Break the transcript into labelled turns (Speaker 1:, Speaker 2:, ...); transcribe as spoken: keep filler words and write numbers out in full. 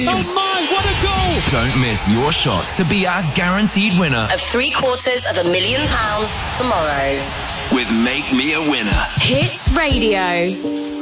Speaker 1: team.
Speaker 2: Oh my, what a goal!
Speaker 1: Don't miss your shot to be our guaranteed winner
Speaker 3: of three quarters of a million pounds tomorrow
Speaker 1: with Make Me a Winner.
Speaker 4: Hits Radio.